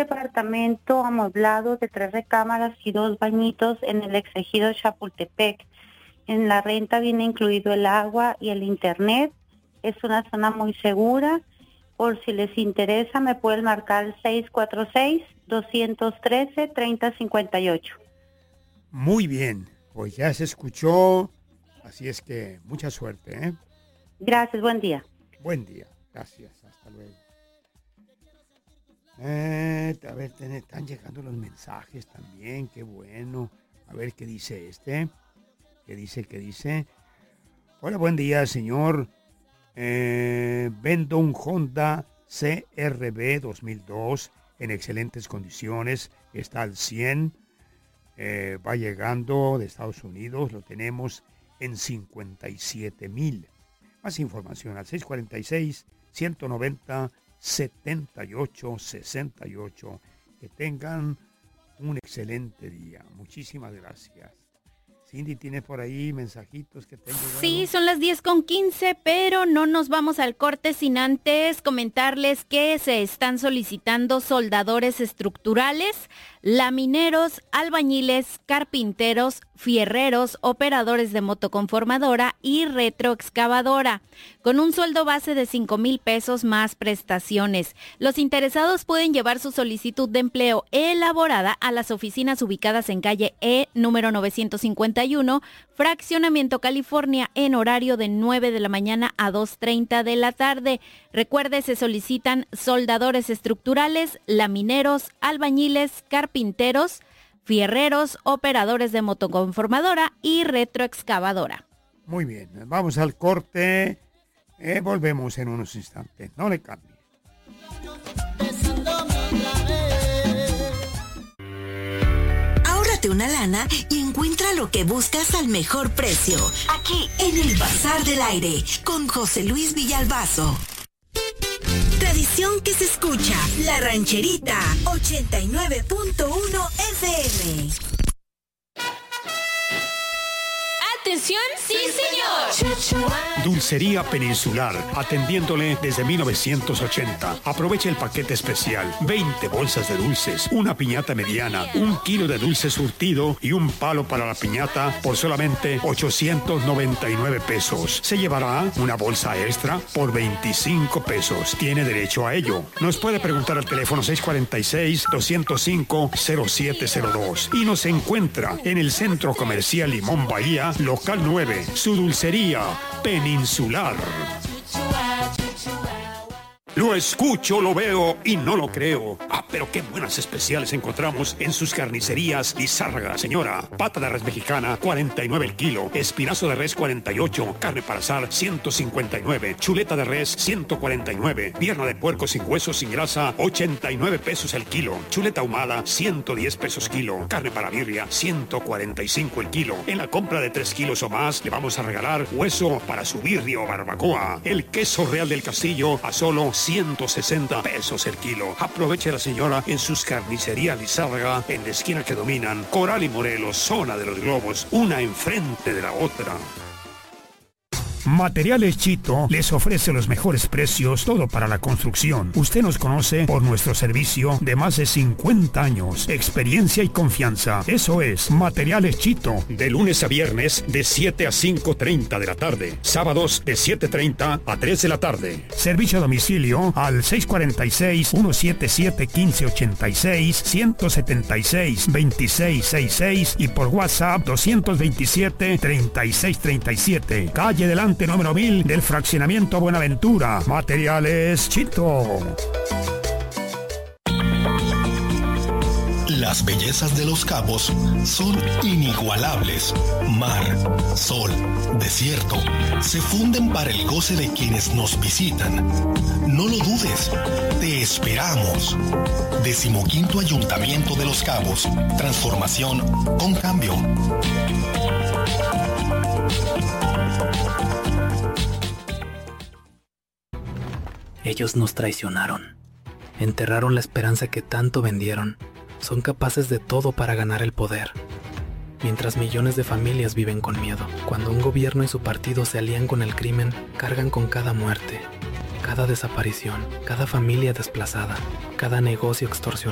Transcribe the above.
Departamento amueblado de 3 recámaras y 2 bañitos en el exegido Chapultepec. En la renta viene incluido el agua y el internet. Es una zona muy segura. Por si les interesa, me pueden marcar el 646-213-3058. Muy bien, pues ya se escuchó, así es que mucha suerte, ¿eh? Gracias, buen día. Buen día, gracias, hasta luego. A ver, están llegando los mensajes también, qué bueno. A ver qué dice este. ¿Qué dice? Hola, buen día, señor. Vendo un Honda CR-V 2002 en excelentes condiciones. Está al 100. Va llegando de Estados Unidos. Lo tenemos en 57,000. Más información al 646-190-7868. Que tengan un excelente día. Muchísimas gracias. Cindy, ¿tienes por ahí mensajitos que te han llegado? Sí, son las 10:15, pero no nos vamos al corte sin antes comentarles que se están solicitando soldadores estructurales, lamineros, albañiles, carpinteros, fierreros, operadores de motoconformadora y retroexcavadora, con un sueldo base de 5,000 pesos más prestaciones. Los interesados pueden llevar su solicitud de empleo elaborada a las oficinas ubicadas en calle E, número 951, Fraccionamiento California, en horario de 9 de la mañana a 2:30 de la tarde. Recuerde, se solicitan soldadores estructurales, lamineros, albañiles, carpinteros, fierreros, operadores de motoconformadora y retroexcavadora. Muy bien, vamos al corte. Volvemos en unos instantes. No le cambie. Ahórrate una lana y encuentra lo que buscas al mejor precio. Aquí en el Bazar del Aire con José Luis Villalbazo. Tradición que se escucha, La Rancherita, 89.1 FM. ¡Atención! ¡Sí, señor! Dulcería Peninsular, atendiéndole desde 1980. Aproveche el paquete especial. 20 bolsas de dulces, una piñata mediana, 1 kilo de dulce surtido y un palo para la piñata por solamente 899 pesos. Se llevará una bolsa extra por 25 pesos. Tiene derecho a ello. Nos puede preguntar al teléfono 646-205-0702 y nos encuentra en el Centro Comercial Limón Bahía, local 9, su dulcería Peninsular. Lo escucho, lo veo y no lo creo. Pero qué buenas especiales encontramos en sus carnicerías Lizárraga, señora. Pata de res mexicana, 49 el kilo. Espinazo de res, 48. Carne para asar, 159. Chuleta de res, 149. Pierna de puerco sin hueso, sin grasa, 89 pesos el kilo. Chuleta ahumada, 110 pesos kilo. Carne para birria, 145 el kilo. En la compra de 3 kilos o más, le vamos a regalar hueso para su birria o barbacoa. El queso Real del Castillo a solo 160 pesos el kilo. Aproveche la señora en sus carnicerías Lizárraga, en la esquina que dominan Coral y Morelos, zona de los globos, una enfrente de la otra. Materiales Chito les ofrece los mejores precios, todo para la construcción. Usted nos conoce por nuestro servicio de más de 50 años, experiencia y confianza. Eso es Materiales Chito. De lunes a viernes, de 7 a 5:30 de la tarde. Sábados, de 7:30 a 3 de la tarde. Servicio a domicilio al 646-177-1586, 176-2666 y por WhatsApp 227-3637. Calle delante número 1000 del Fraccionamiento Buenaventura. Materiales Chito. Las bellezas de Los Cabos son inigualables. Mar, sol, desierto, se funden para el goce de quienes nos visitan. No lo dudes, te esperamos. 15º Ayuntamiento de Los Cabos. Transformación con cambio. Ellos nos traicionaron, enterraron la esperanza que tanto vendieron, son capaces de todo para ganar el poder. Mientras millones de familias viven con miedo, cuando un gobierno y su partido se alían con el crimen, cargan con cada muerte, cada desaparición, cada familia desplazada, cada negocio extorsionado.